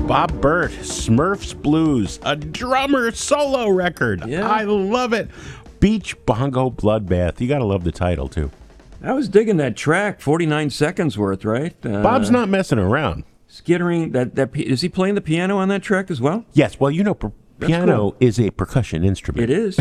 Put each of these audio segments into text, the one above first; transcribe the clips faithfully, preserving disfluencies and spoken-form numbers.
Bob Burt, Smurfs Blues, a drummer solo record. Yeah. I love it. Beach Bongo Bloodbath. You got to love the title, too. I was digging that track, forty-nine seconds worth, right? Uh, Bob's not messing around. skittering. That that is he playing the piano on that track as well? Yes, well, you know, per- piano cool. is a percussion instrument. It is.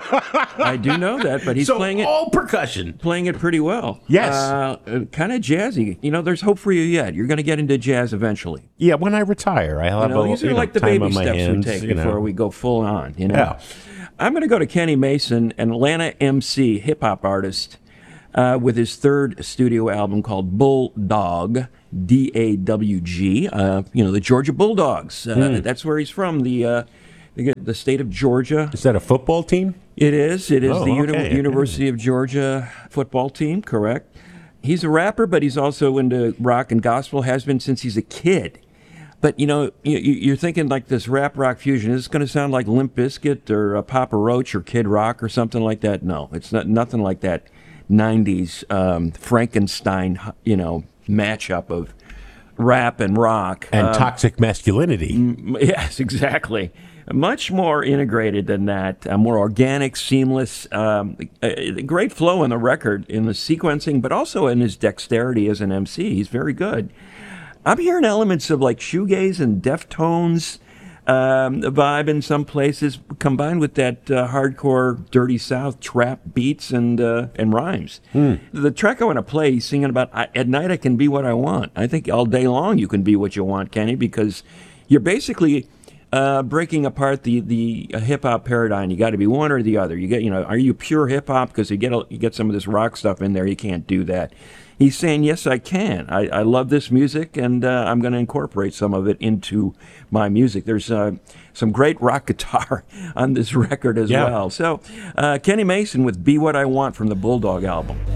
I do know that, but he's so playing it all percussion. playing it pretty well. Yes. uh, uh, kind of jazzy. You know, there's hope for you yet. You're going to get into jazz eventually. Yeah, when I retire, I'll You have know, a these are you know, like the time baby on my steps hands, we take you know. before we go full on. You know. Yeah. I'm going to go to Kenny Mason, an Atlanta M C, hip hop artist, uh, with his third studio album called Bulldog, D A W G. Uh, you know, the Georgia Bulldogs. Uh, Mm. That's where he's from. The uh, the the state of Georgia. Is that a football team? It is. It is Oh, the Uni- okay. University of Georgia football team. Correct. He's a rapper, but he's also into rock and gospel. Has been since he's a kid. But, you know, you, you- you're thinking like this rap rock fusion. Is this going to sound like Limp Bizkit or uh, Papa Roach or Kid Rock or something like that? No, it's not nothing like that nineties um, Frankenstein, you know, matchup of rap and rock. And Um, toxic masculinity. m- yes, exactly. Much more integrated than that, uh, more organic, seamless, um, a, a great flow in the record, in the sequencing, but also in his dexterity as an M C. He's very good. I'm hearing elements of like shoegaze and Deftones um, vibe in some places, combined with that uh, hardcore, dirty South trap beats and uh, and rhymes. The track I want to play, he's singing about "I- "At night I can be what I want." I think all day long you can be what you want, Kenny, because you're basically uh, breaking apart the the uh, hip hop paradigm. You got to be one or the other. You get, you know, are you pure hip hop? Because you get a, you get some of this rock stuff in there. You can't do that. He's saying, yes, I can. I, I love this music, and uh, I'm going to incorporate some of it into my music. There's uh, some great rock guitar on this record as Yeah. well. So, uh, Kenny Mason with Be What I Want from the Bulldog album.